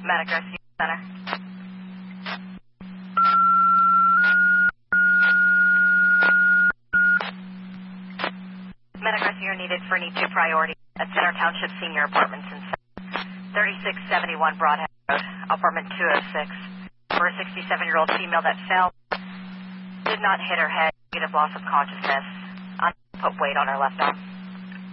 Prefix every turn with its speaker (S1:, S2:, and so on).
S1: Medic Rescue Center. Medic Rescue are needed for need 2 priority at Center Township Senior Apartments in 3671 Broadhead Road, apartment 206. For a 67-year-old female that fell, did not hit her head due to loss of consciousness. Put weight on her left arm.